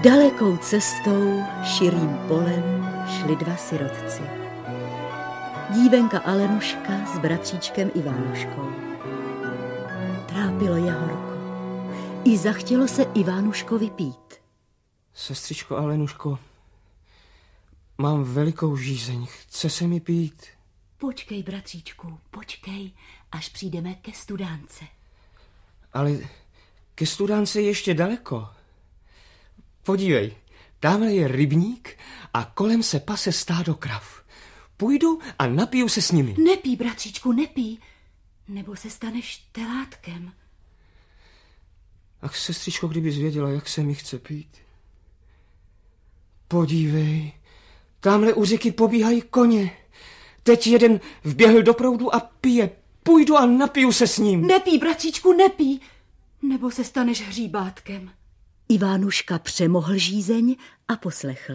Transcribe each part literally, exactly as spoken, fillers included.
Dalekou cestou, širým polem šli dva sirotci. Dívenka Alenuška s bratříčkem Ivánuškou. Trápilo je horko. I zachtělo se Ivánuškovi pít. Sestřičko Alenuško, mám velikou žízeň, chce se mi pít. Počkej, bratříčku, počkej, až přijdeme ke studánce. Ale ke studánce je ještě daleko. Podívej, tamhle je rybník a kolem se pase stádo krav. Půjdu a napiju se s nimi. Nepí, bratříčku, nepí, nebo se staneš telátkem. Ach, sestřičko, kdybys věděla, jak se mi chce pít. Podívej, tamhle u řeky pobíhají koně. Teď jeden vběhl do proudu a pije. Půjdu a napiju se s ním. Nepí, bratříčku, nepí, nebo se staneš hříbátkem. Ivánuška přemohl žízeň a poslechl.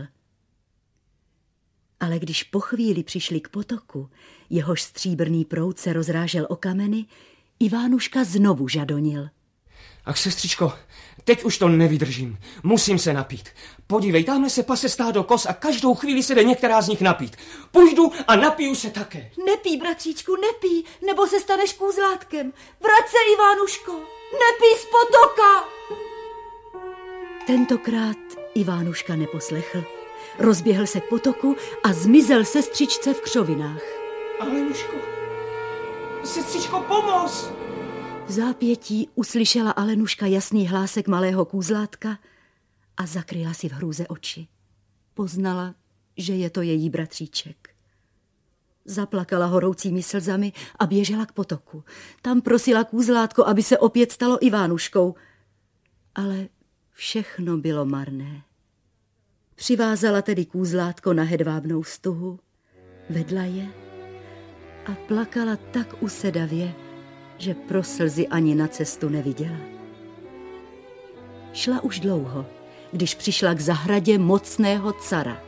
Ale když po chvíli přišli k potoku, jehož stříbrný proud se rozrážel o kameny, Ivánuška znovu žadonil. Ach, sestřičko, teď už to nevydržím. Musím se napít. Podívej, tamhle se pase stádo koz a každou chvíli se jde některá z nich napít. Půjdu a napiju se také. Nepí, bratříčku, nepí, nebo se staneš kůzlátkem. Vrať se, Ivánuško, nepí z potoka. Tentokrát Ivánuška neposlechl. Rozběhl se k potoku a zmizel sestřičce v křovinách. Alenuško, sestřičko, pomoz! V zápětí uslyšela Alenuška jasný hlásek malého kůzlátka a zakryla si v hrůze oči. Poznala, že je to její bratříček. Zaplakala horoucími slzami a běžela k potoku. Tam prosila kůzlátko, aby se opět stalo Ivánuškou. Ale všechno bylo marné. Přivázala tedy kůzlátko na hedvábnou stuhu, vedla je a plakala tak usedavě, že pro slzy ani na cestu neviděla. Šla už dlouho, když přišla k zahradě mocného cara.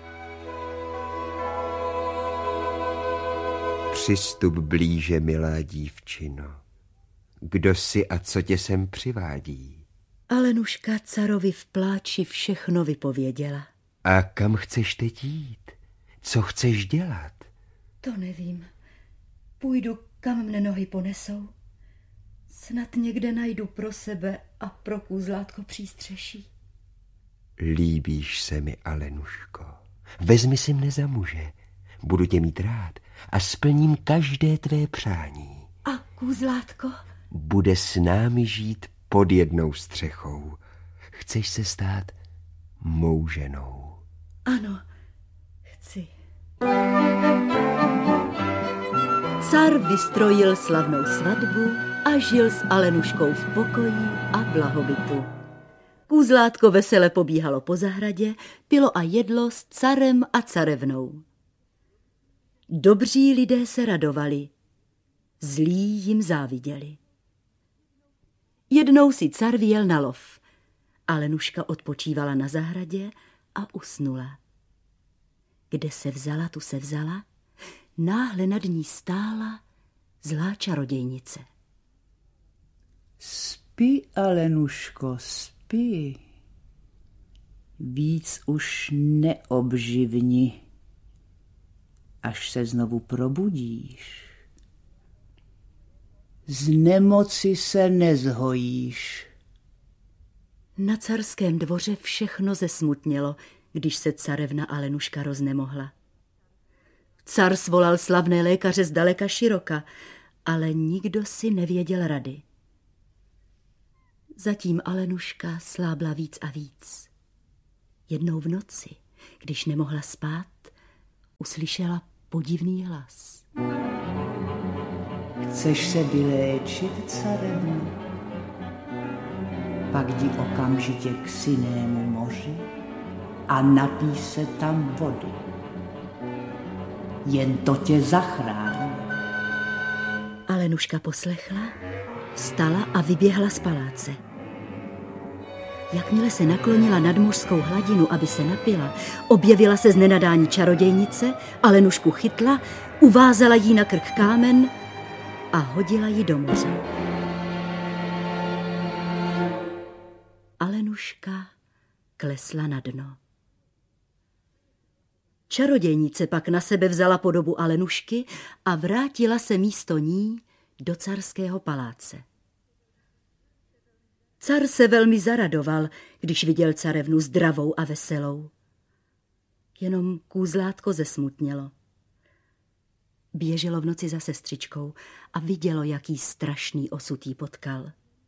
Přistup blíže, milá dívčino. Kdo jsi a co tě sem přivádí? Alenuška carovi v pláči všechno vypověděla. A kam chceš teď jít? Co chceš dělat? To nevím. Půjdu, kam mne nohy ponesou. Snad někde najdu pro sebe a pro kůzlátko přístřeší. Líbíš se mi, Alenuško. Vezmi si mne za muže. Budu tě mít rád a splním každé tvé přání. A kůzlátko? Bude s námi žít pod jednou střechou. Chceš se stát mou ženou? Ano, chci. Car vystrojil slavnou svatbu a žil s Alenuškou v pokoji a blahobytu. Kůzlátko vesele pobíhalo po zahradě, pilo a jedlo s carem a carevnou. Dobří lidé se radovali, zlí jim záviděli. Jednou si car vyjel na lov. Alenuška odpočívala na zahradě a usnula. Kde se vzala, tu se vzala, náhle nad ní stála zlá čarodějnice. Spí, Alenuško, spí. Víc už neobživni, až se znovu probudíš. Z nemoci se nezhojíš. Na carském dvoře všechno zesmutnělo, když se carevna Alenuška roznemohla. Car svolal slavné lékaře zdaleka široka, ale nikdo si nevěděl rady. Zatím Alenuška slábla víc a víc. Jednou v noci, když nemohla spát, uslyšela podivný hlas. Chceš se vyléčit, carevno? Pak jdi okamžitě k Sinnému moři a napij se tam vody. Jen to tě zachrání. Alenuška poslechla, vstala a vyběhla z paláce. Jakmile se naklonila nad mořskou hladinu, aby se napila, objevila se z nenadání čarodějnice, Alenušku chytla, uvázala jí na krk kámen a hodila ji do moře. Alenuška klesla na dno. Čarodějnice pak na sebe vzala podobu Alenušky a vrátila se místo ní do carského paláce. Car se velmi zaradoval, když viděl carevnu zdravou a veselou. Jenom kůzlátko zesmutnělo. Běželo v noci za sestřičkou a vidělo, jaký strašný osud jí potkal.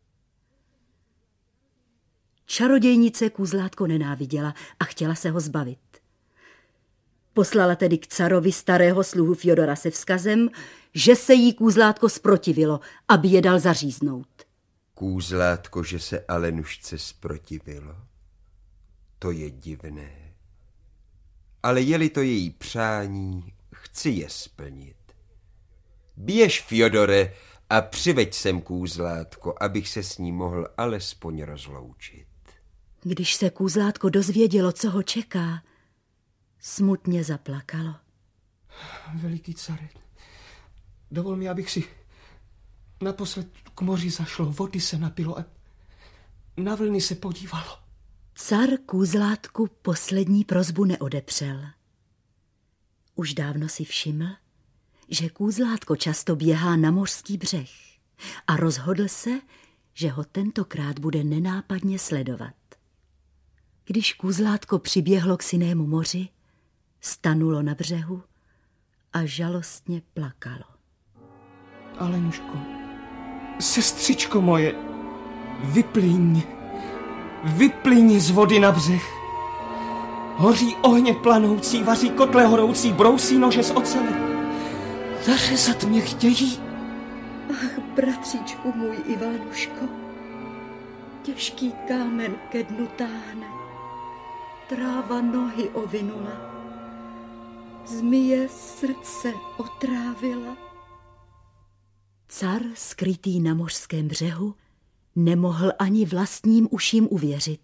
Čarodějnice kůzlátko nenáviděla a chtěla se ho zbavit. Poslala tedy k carovi starého sluhu Fjodora se vzkazem, že se jí kůzlátko zprotivilo, aby je dal zaříznout. Kůzlátko, že se Alenušce zprotivilo? To je divné. Ale je-li to její přání, chci je splnit. Běž, Fjodore, a přiveď sem kůzlátko, abych se s ní mohl alespoň rozloučit. Když se kůzlátko dozvědělo, co ho čeká, smutně zaplakalo. Veliký care, dovol mi, abych si naposled k moři zašlo, vody se napilo a na vlny se podívalo. Car kůzlátku poslední prosbu neodepřel. Už dávno si všiml, že kůzlátko často běhá na mořský břeh a rozhodl se, že ho tentokrát bude nenápadně sledovat. Když kůzlátko přiběhlo k Sinnému moři, stanulo na břehu a žalostně plakalo. Alenuško, sestřičko moje, vyplyň, vyplyň z vody na břeh. Hoří ohně planoucí, vaří kotle horoucí, brousí nože z ocele. Zařezat mě chtějí. Ach, bratříčku můj Ivánuško, těžký kámen ke dnu táhne, tráva nohy ovinula, zmije srdce otrávila. Car, skrytý na mořském břehu, nemohl ani vlastním uším uvěřit.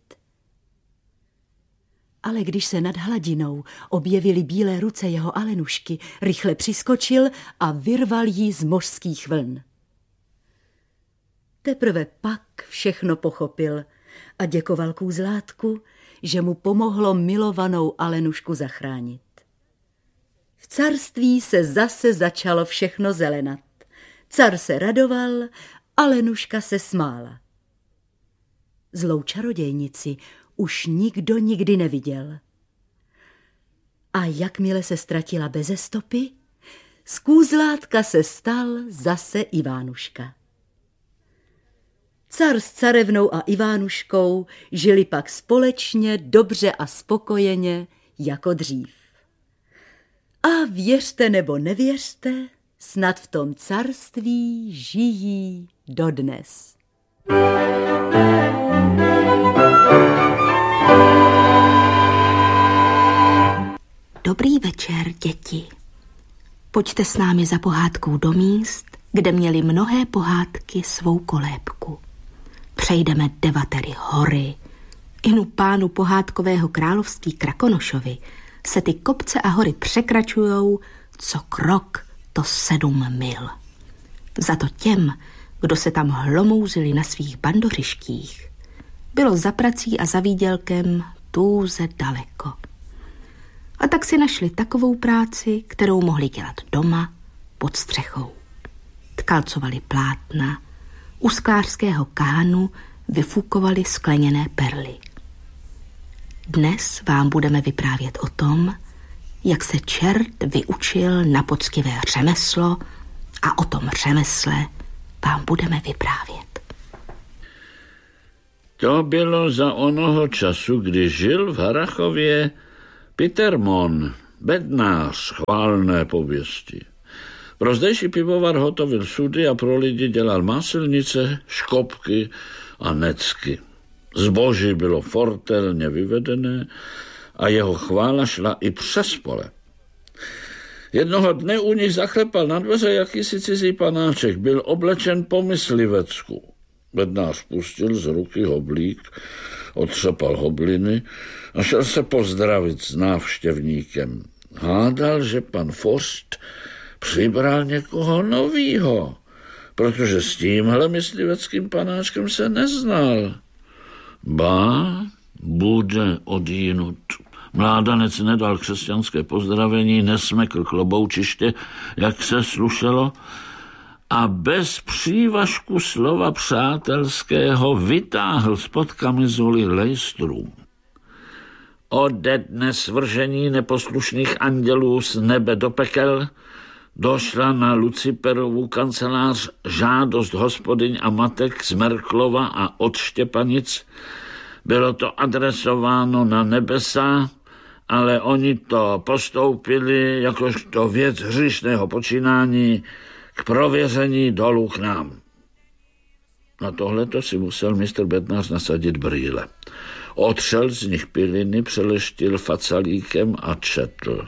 Ale když se nad hladinou objevily bílé ruce jeho Alenušky, rychle přiskočil a vyrval jí z mořských vln. Teprve pak všechno pochopil a děkoval kůzlátku, že mu pomohlo milovanou Alenušku zachránit. V carství se zase začalo všechno zelenat. Car se radoval, Alenuška se smála. Zlou čarodějnici už nikdo nikdy neviděl. A jakmile se ztratila beze stopy, z kůzlátka se stal zase Ivánuška. Car s carevnou a Ivánuškou žili pak společně, dobře a spokojeně, jako dřív. A věřte nebo nevěřte, snad v tom carství žijí dodnes. Dobrý večer, děti. Pojďte s námi za pohádkou do míst, kde měly mnohé pohádky svou kolébku. Přejdeme devatery hory. Inu pánu pohádkového království Krakonošovi se ty kopce a hory překračujou co krok, to sedm mil. Za to těm, kdo se tam hlomouzili na svých bandořištích, bylo za prací a za výdělkem tůze daleko. A tak si našli takovou práci, kterou mohli dělat doma pod střechou. Tkalcovali plátna, u sklářského kánu vyfukovali skleněné perly. Dnes vám budeme vyprávět o tom, jak se čert vyučil na poctivé řemeslo, a o tom řemesle vám budeme vyprávět. To bylo za onoho času, kdy žil v Harrachově Pitermon, bednář chválné pověsti. Pro zdejší pivovar hotovil sudy a pro lidi dělal máselnice, škopky a necky. Zboží bylo fortelně vyvedené a jeho chvála šla i přes pole. Jednoho dne u nich zaklepal na dveře jakýsi cizí panáček, byl oblečen po myslivecku. Bednář pustil z ruky hoblík, otřepal hobliny a šel se pozdravit s návštěvníkem. Hádal, že pan Forst přibral někoho novýho, protože s tímhle mysliveckým panáčkem se neznal. Ba, bude odjinut. Mládanec nedal křesťanské pozdravení, nesmekl kloboučiště, jak se slušelo, a bez přívažku slova přátelského vytáhl spod kamizoly lejstru. Ode dne svržení neposlušných andělů z nebe do pekel došla na Luciperovu kancelář žádost hospodyň a matek z Merklova a od Štěpanic. Bylo to adresováno na nebesa, ale oni to postoupili jakožto věc hříšného počínání k prověření dolů k nám. Na tohleto si musel mistr Bednář nasadit brýle. Otřel z nich piliny, přeleštil facalíkem a četl.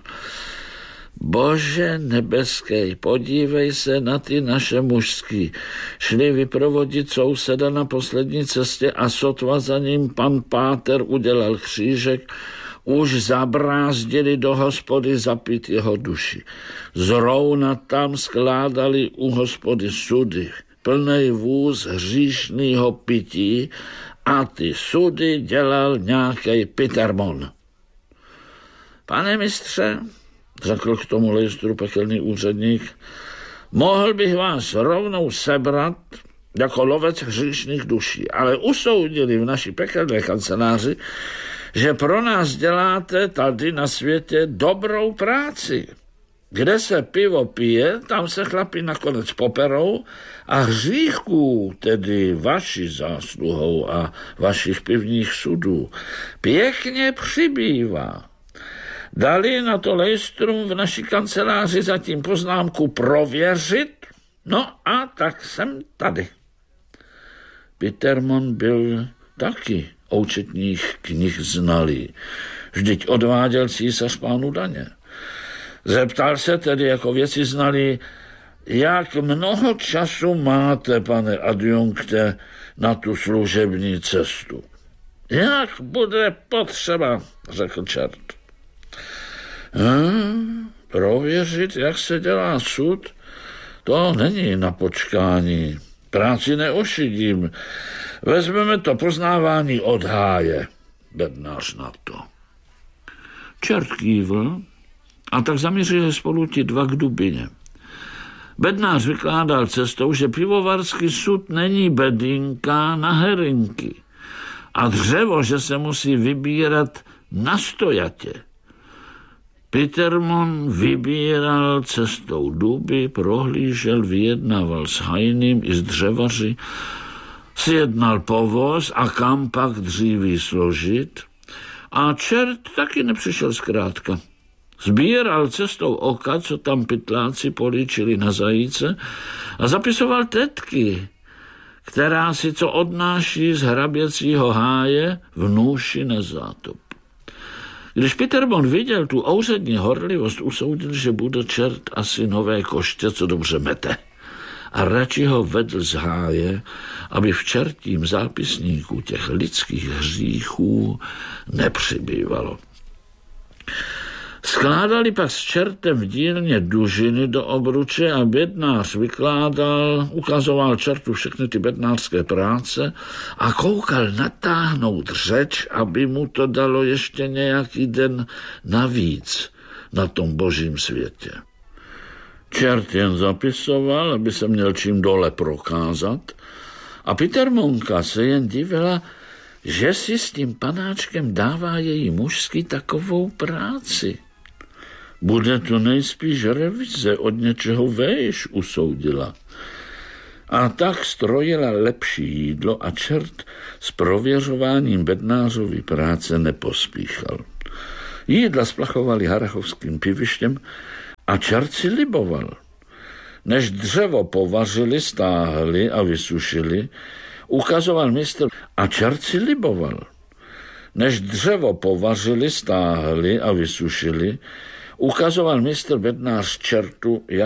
Bože nebeský, podívej se na ty naše mužský. Šli vyprovodit souseda na poslední cestě a sotva za ním pan Páter udělal křížek, už zabrázdili do hospody zapít jeho duši. Zrovna tam skládali u hospody sudy, plnej vůz hříšnýho pití, a ty sudy dělal nějaký Pitermon. Pane mistře, řekl k tomu lejstru pekelný úředník, mohl bych vás rovnou sebrat jako lovec hříšných duší, ale usoudili v naší pekelné kanceláři, že pro nás děláte tady na světě dobrou práci. Kde se pivo pije, tam se chlapi nakonec poperou a hříchů, tedy vaší zásluhou a vašich pivních sudů, pěkně přibývá. Dali na to lejstrum v naší kanceláři zatím poznámku prověřit, no a tak jsem tady. Pitermon byl taky účetních knih znalý. Vždyť odváděl císař pánu daně. Zeptal se tedy jako věci znalý, jak mnoho času máte, pane adjunkte, na tu služební cestu. Jak bude potřeba, řekl čert. Hm, prověřit, jak se dělá sud, to není na počkání. Práci neošidím. Vezmeme to poznávání od háje. Bednář na to. Čert kývl a tak zamířili spolu ti dva k dubině. Bednář vykládal cestou, že pivovarský sud není bedínka na herinky a dřevo, že se musí vybírat na stojatě. Pitermon vybíral cestou duby, prohlížel, vyjednával s hajným i s dřevaři, sjednal povoz a kam pak dříví složit. A čert taky nepřišel zkrátka. Sbíral cestou oka, co tam pytláci políčili na zajíce, a zapisoval tetky, která si co odnáší z hraběcího háje v nůši nezátop. Když Pitermon viděl tu úřední horlivost, usoudil, že bude čert asi nové koště, co dobře mete. A radši ho vedl z háje, aby v čertím zápisníku těch lidských hříchů nepřibývalo. Skládali pak s čertem v dílně dužiny do obruče a bednář vykládal, ukazoval čertu všechny ty bednářské práce a koukal natáhnout řeč, aby mu to dalo ještě nějaký den navíc na tom božím světě. Čert jen zapisoval, aby se měl čím dole prokázat, a Pitermonka se jen divila, že si s tím panáčkem dává její mužský takovou práci. Bude to nejspíš revize od něčeho vejš, usoudila. A tak strojila lepší jídlo a čert s prověřováním bednářovy práce nepospíchal. Jídla splachovali harachovským pivištěm a čert si liboval. Než dřevo povařili, stáhli a vysušili, ukazoval mistr a čert si liboval. Než dřevo povařili, stáhli a vysušili, ukazoval mistr bednář čertu, jak